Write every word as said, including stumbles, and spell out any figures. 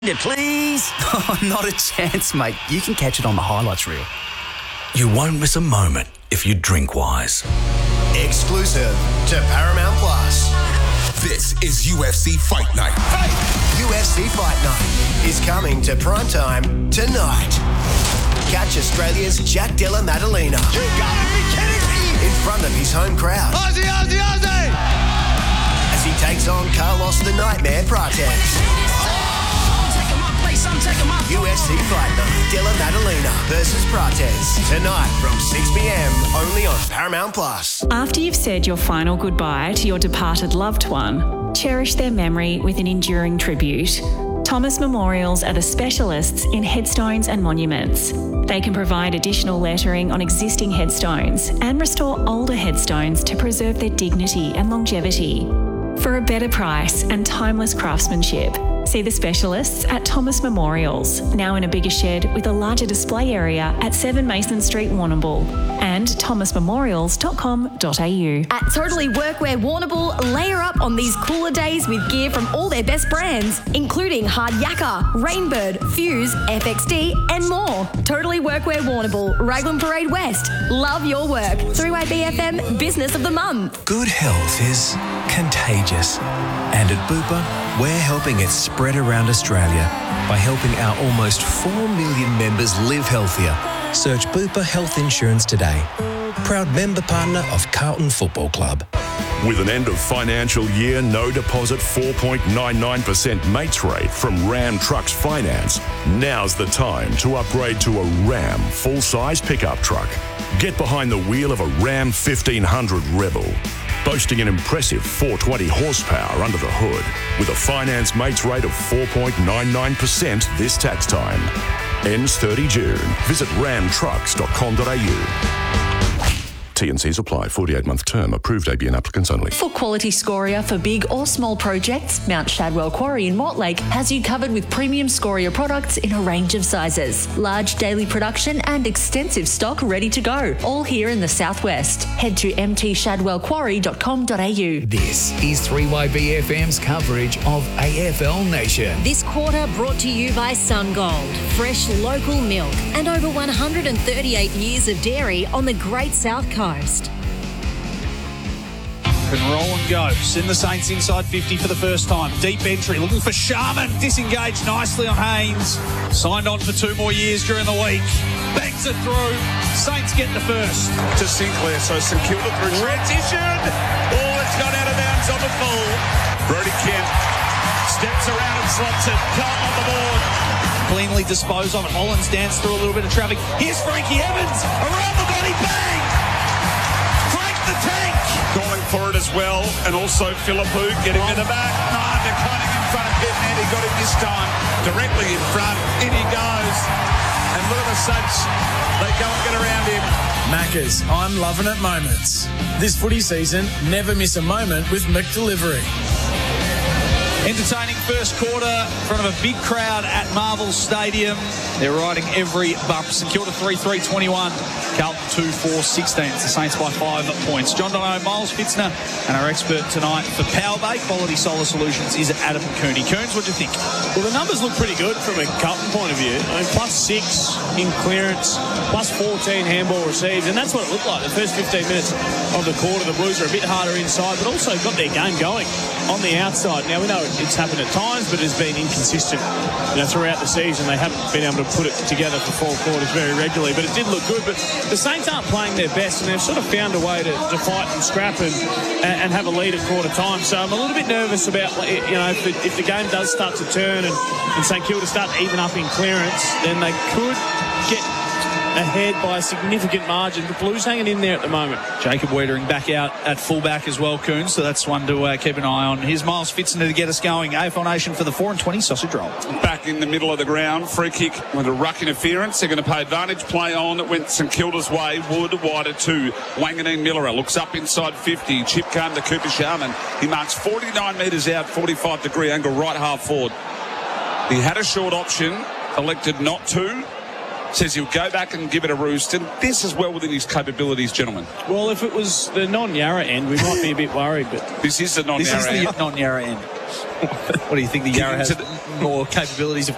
Please? Oh, not a chance, mate. You can catch it on the highlights reel. You won't miss a moment if you drink wise. Exclusive to Paramount Plus. This is U F C Fight Night. Hey! U F C Fight Night is coming to primetime tonight. Catch Australia's Jack Della Maddalena. You gotta be kidding me! In front of his home crowd. Ozzy, Ozzy, Ozzy! As he takes on Carlos the Nightmare Prates. U F C Fight Night, Della Maddalena versus Prates. Tonight from six p.m. only on Paramount Plus. After you've said your final goodbye to your departed loved one, cherish their memory with an enduring tribute. Thomas Memorials are the specialists in headstones and monuments. They can provide additional lettering on existing headstones and restore older headstones to preserve their dignity and longevity. For a better price and timeless craftsmanship, see the specialists at Thomas Memorials, now in a bigger shed with a larger display area at seven Mason Street, Warrnambool, and thomas memorials dot com dot a u. At Totally Workwear Warrnambool, layer up on these cooler days with gear from all their best brands, including Hard Yakka, Rainbird, Fuse, F X D, and more. Totally Workwear Warrnambool, Raglan Parade West. Love your work. three Y B F M Business of the Month. Good health is contagious. And at Bupa, we're helping it spread around Australia by helping our almost four million members live healthier. Search Bupa Health Insurance today. Proud member partner of Carlton Football Club. With an end of financial year, no deposit four point nine nine percent mates rate from Ram Trucks Finance, now's the time to upgrade to a Ram full-size pickup truck. Get behind the wheel of a Ram fifteen hundred Rebel, boasting an impressive four hundred twenty horsepower under the hood, with a finance mates rate of four point nine nine percent this tax time. Ends thirty June. Visit ram trucks dot com dot a u. T and Cs apply. forty-eight month term. Approved A B N applicants only. For quality scoria for big or small projects, Mount Shadwell Quarry in Mortlake has you covered with premium scoria products in a range of sizes. Large daily production and extensive stock ready to go. All here in the southwest. Head to m t shadwell quarry dot com dot a u. This is three Y B F M's coverage of A F L Nation. This quarter brought to you by SunGold. Fresh local milk and over one hundred thirty-eight years of dairy on the Great South Coast. Can roll and go. Send the Saints inside fifty for the first time. Deep entry, looking for Sharman. Disengaged nicely on Haynes. Signed on for two more years during the week. Banks it through. Saints get the first. To Sinclair, so St Kilda through transition. Oh, it's gone out of bounds on the full. Brody Kemp steps around and slots it. Carlton on the board. Cleanly disposed of it. Hollins danced through a little bit of traffic. Here's Frankie Evans. Around the body, bang! The tank. Calling for it as well, and also Philippou getting to the back. No, they're cutting in front of him, and he got him this time. Directly in front, in he goes. And look at the Saints, they go and get around him. Maccas, I'm loving it moments. This footy season, never miss a moment with McDelivery. Entertaining first quarter in front of a big crowd at Marvel Stadium. They're riding every bump. St Kilda three three twenty-one. Carlton two four sixteen. It's the Saints by five points. John Dono, Miles Fitzner, and our expert tonight for Powerbay Quality Solar Solutions is Adam Cooney. Coons, what do you think? Well, the numbers look pretty good from a Carlton point of view. I mean, plus six in clearance, plus fourteen handball received, and that's what it looked like. The first fifteen minutes of the quarter, the Blues are a bit harder inside, but also got their game going on the outside. Now, we know it's happened at times, but it's been inconsistent, you know, throughout the season. They haven't been able to put it together for four quarters very regularly, but it did look good. But the Saints aren't playing their best, and they've sort of found a way to, to fight and scrap and, and have a lead at quarter time. So I'm a little bit nervous about, you know, if the, if the game does start to turn and, and St Kilda start to even up in clearance, then they could get ahead by a significant margin. The Blues hanging in there at the moment. Jacob Wiedering back out at fullback as well, Coon, so that's one to uh, keep an eye on. Here's Miles Fitzner to get us going. A F L Nation for the four and twenty sausage roll. Back in the middle of the ground, free kick with a ruck interference. They're going to pay advantage. Play on. It went St Kilda's way. Wood wider two. Wanganeen Miller looks up inside fifty. Chip came to Cooper Sharman. He marks forty-nine metres out, forty-five degree angle, right half forward. He had a short option, elected not to. Says he'll go back and give it a roost, and this is well within his capabilities, gentlemen. Well, if it was the non-Yarra end, we might be a bit worried, but this is the non-Yarra this is end. the non-Yarra end. What do you think? The Yarra has more capabilities of